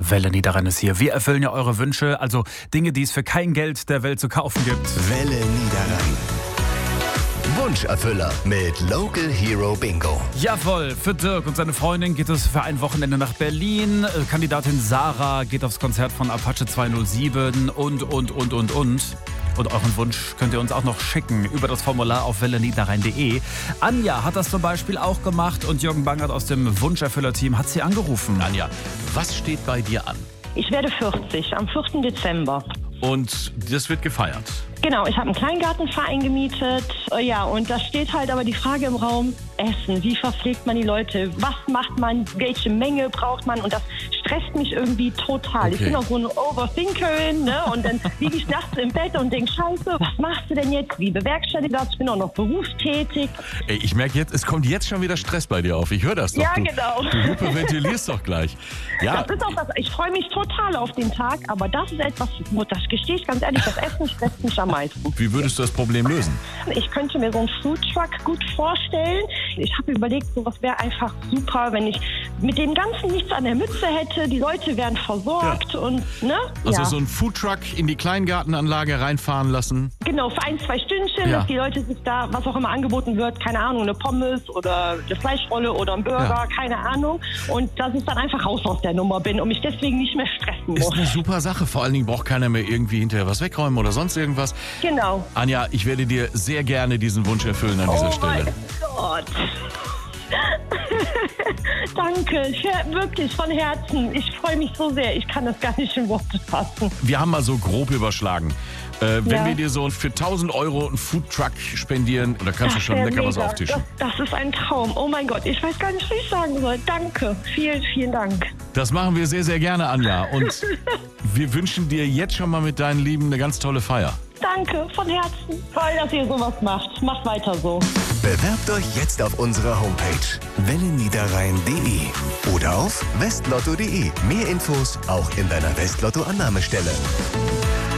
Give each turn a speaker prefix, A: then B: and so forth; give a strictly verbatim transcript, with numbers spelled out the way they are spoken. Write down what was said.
A: Welle Niederrhein ist hier. Wir erfüllen ja eure Wünsche, also Dinge, die es für kein Geld der Welt zu kaufen gibt.
B: Welle Niederrhein. Wunscherfüller mit Local Hero Bingo.
A: Jawohl, für Dirk und seine Freundin geht es für ein Wochenende nach Berlin. Kandidatin Sarah geht aufs Konzert von Apache zweihundertsieben und, und, und, und, und. Und euren Wunsch könnt ihr uns auch noch schicken über das Formular auf welle niederrhein punkt de. Anja hat das zum Beispiel auch gemacht und Jürgen Bangert aus dem Wunscherfüller-Team hat sie angerufen.
C: Anja, was steht bei dir an?
D: Ich werde vierzig am vierten Dezember.
C: Und das wird gefeiert?
D: Genau, ich habe einen Kleingartenverein gemietet. Ja, und da steht halt aber die Frage im Raum, Essen. Wie verpflegt man die Leute? Was macht man? Welche Menge braucht man? Und das stresst mich irgendwie total. Okay. Ich bin auch so eine Overthinkerin, ne? Und dann liege ich nachts im Bett und denke, scheiße, was machst du denn jetzt? Wie bewerkstellige das? Ich bin auch noch berufstätig.
C: Ey, ich merke jetzt, es kommt jetzt schon wieder Stress bei dir auf. Ich höre das doch.
D: Ja,
C: du,
D: genau.
C: Du hyperventilierst doch gleich. Ja.
D: Das ist auch das. Ich freue mich total auf den Tag, aber das ist etwas, das gestehe ich ganz ehrlich, das Essen stresst mich am meisten.
C: Wie würdest du das Problem lösen?
D: Ich könnte mir so einen Foodtruck gut vorstellen. Ich habe überlegt, sowas wäre einfach super, wenn ich mit dem Ganzen nichts an der Mütze hätte. Die Leute werden versorgt ja. und, ne?
C: Also
D: ja.
C: so einen Foodtruck in die Kleingartenanlage reinfahren lassen?
D: Genau, für ein, zwei Stündchen,
C: ja.
D: dass die Leute sich da, was auch immer angeboten wird, keine Ahnung, eine Pommes oder eine Fleischrolle oder ein Burger, ja. keine Ahnung. Und dass ich dann einfach raus aus der Nummer bin und mich deswegen nicht mehr stressen muss.
C: Ist eine super Sache. Vor allen Dingen braucht keiner mehr irgendwie hinterher was wegräumen oder sonst irgendwas.
D: Genau.
C: Anja, ich werde dir sehr gerne diesen Wunsch erfüllen an dieser
D: oh
C: Stelle.
D: Mein Gott. Danke, ich, wirklich von Herzen. Ich freue mich so sehr. Ich kann das gar nicht in Worte fassen.
C: Wir haben mal so grob überschlagen. Äh, wenn
D: ja.
C: wir dir so für tausend Euro einen Foodtruck spendieren, da kannst du schon lecker
D: mega.
C: was auftischen.
D: Das, das ist ein Traum. Oh mein Gott, ich weiß gar nicht, was ich sagen soll. Danke, vielen, vielen Dank.
C: Das machen wir sehr, sehr gerne, Anja. Und wir wünschen dir jetzt schon mal mit deinen Lieben eine ganz tolle Feier.
D: Danke, von Herzen. Toll, dass ihr sowas macht. Macht weiter so.
B: Bewerbt euch jetzt auf unserer Homepage welle niederrhein punkt de oder auf westlotto punkt de. Mehr Infos auch in deiner Westlotto-Annahmestelle.